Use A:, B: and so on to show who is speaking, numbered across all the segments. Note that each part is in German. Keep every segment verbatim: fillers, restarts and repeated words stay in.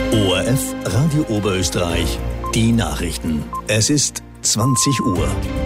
A: O R F Radio Oberösterreich, die Nachrichten. Es ist zwanzig Uhr.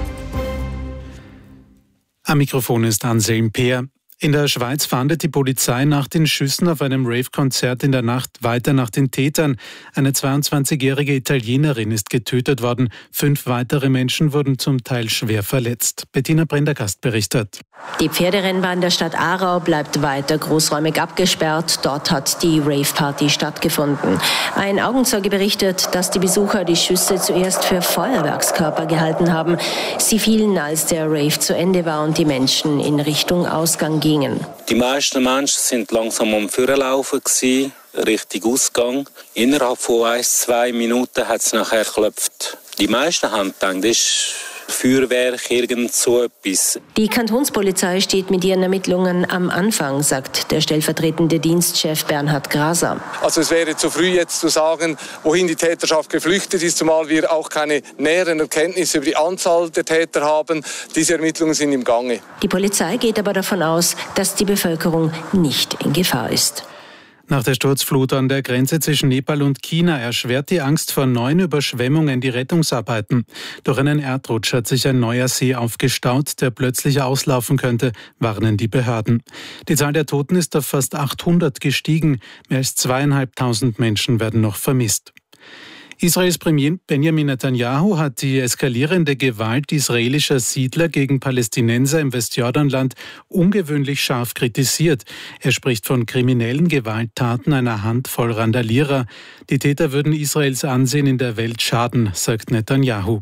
B: Am Mikrofon ist Anselm Peer. In der Schweiz fahndet die Polizei nach den Schüssen auf einem Rave-Konzert in der Nacht weiter nach den Tätern. Eine zweiundzwanzigjährige Italienerin ist getötet worden. Fünf weitere Menschen wurden zum Teil schwer verletzt. Bettina Prendergast berichtet.
C: Die Pferderennbahn der Stadt Aarau bleibt weiter großräumig abgesperrt. Dort hat die Rave-Party stattgefunden. Ein Augenzeuge berichtet, dass die Besucher die Schüsse zuerst für Feuerwerkskörper gehalten haben. Sie fielen, als der Rave zu Ende war und die Menschen in Richtung Ausgang gingen.
D: Die meisten Menschen sind langsam am Vorlaufen gewesen, Richtung Ausgang. Innerhalb von ein, zwei Minuten hat es nachher geklopft. Die meisten haben gedacht, das ist Feuerwerk, irgend so etwas.
C: Die Kantonspolizei steht mit ihren Ermittlungen am Anfang, sagt der stellvertretende Dienstchef Bernhard Graser.
E: Also es wäre zu früh jetzt zu sagen, wohin die Täterschaft geflüchtet ist, zumal wir auch keine näheren Erkenntnisse über die Anzahl der Täter haben. Diese Ermittlungen sind im Gange.
C: Die Polizei geht aber davon aus, dass die Bevölkerung nicht in Gefahr ist.
B: Nach der Sturzflut an der Grenze zwischen Nepal und China erschwert die Angst vor neuen Überschwemmungen die Rettungsarbeiten. Durch einen Erdrutsch hat sich ein neuer See aufgestaut, der plötzlich auslaufen könnte, warnen die Behörden. Die Zahl der Toten ist auf fast achthundert gestiegen. Mehr als zweieinhalbtausend Menschen werden noch vermisst. Israels Premier Benjamin Netanyahu hat die eskalierende Gewalt israelischer Siedler gegen Palästinenser im Westjordanland ungewöhnlich scharf kritisiert. Er spricht von kriminellen Gewalttaten einer Handvoll Randalierer. Die Täter würden Israels Ansehen in der Welt schaden, sagt Netanyahu.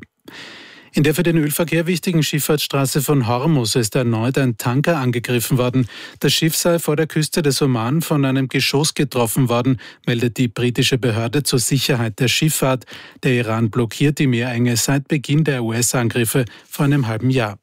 B: In der für den Ölverkehr wichtigen Schifffahrtsstraße von Hormuz ist erneut ein Tanker angegriffen worden. Das Schiff sei vor der Küste des Oman von einem Geschoss getroffen worden, meldet die britische Behörde zur Sicherheit der Schifffahrt. Der Iran blockiert die Meerenge seit Beginn der U S-Angriffe vor einem halben Jahr.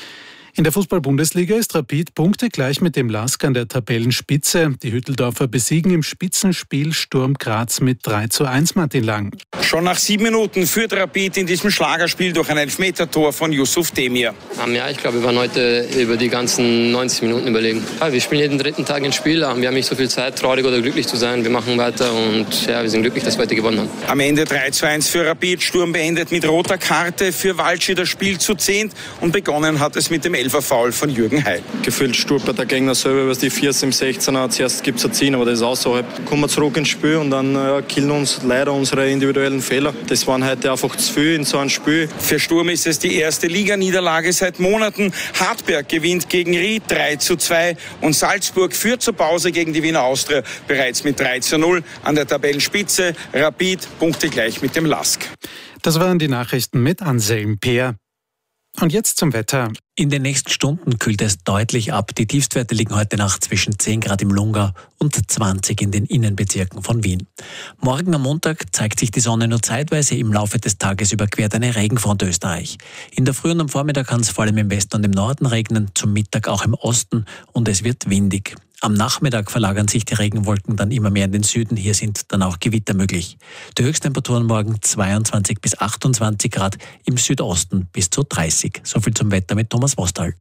B: In der Fußball-Bundesliga ist Rapid punktegleich mit dem Lask an der Tabellenspitze. Die Hütteldorfer besiegen im Spitzenspiel Sturm Graz mit drei zu eins, Martin Lang.
F: Schon nach sieben Minuten führt Rapid in diesem Schlagerspiel durch ein Elfmetertor von Yusuf Demir.
G: Ja, ich glaube, wir waren heute über die ganzen neunzig Minuten überlegen. Ja, wir spielen jeden dritten Tag ein Spiel, wir haben nicht so viel Zeit, traurig oder glücklich zu sein. Wir machen weiter und ja, wir sind glücklich, dass wir heute gewonnen haben.
F: Am Ende drei zu eins für Rapid. Sturm beendet mit roter Karte für Walschi das Spiel zu zehnt und begonnen hat es mit dem Elferfoul von Jürgen Heil.
H: Gefühlt stolpert der Gegner selber, was die vier im sechzehner. Zuerst gibt es ein zehn, aber das ist außerhalb. Kommen wir zurück ins Spiel und dann äh, killen uns leider unsere individuellen Fehler. Das waren heute einfach zu viel in so einem Spiel.
F: Für Sturm ist es die erste Liganiederlage seit Monaten. Hartberg gewinnt gegen Ried drei zu zwei und Salzburg führt zur Pause gegen die Wiener Austria bereits mit drei zu null. An der Tabellenspitze Rapid punktegleich mit dem Lask.
B: Das waren die Nachrichten mit Anselm Peer. Und jetzt zum Wetter.
I: In den nächsten Stunden kühlt es deutlich ab. Die Tiefstwerte liegen heute Nacht zwischen zehn Grad im Lungau und zwanzig in den Innenbezirken von Wien. Morgen am Montag zeigt sich die Sonne nur zeitweise. Im Laufe des Tages überquert eine Regenfront Österreich. In der Früh und am Vormittag kann es vor allem im Westen und im Norden regnen, zum Mittag auch im Osten und es wird windig. Am Nachmittag verlagern sich die Regenwolken dann immer mehr in den Süden. Hier sind dann auch Gewitter möglich. Die Höchsttemperaturen morgen zweiundzwanzig bis achtundzwanzig Grad, im Südosten bis zu dreißig. So viel zum Wetter mit Thomas Vostal.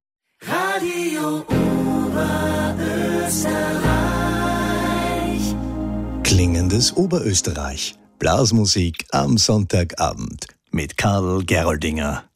J: Radio Oberösterreich.
A: Klingendes Oberösterreich. Blasmusik am Sonntagabend mit Karl Geroldinger.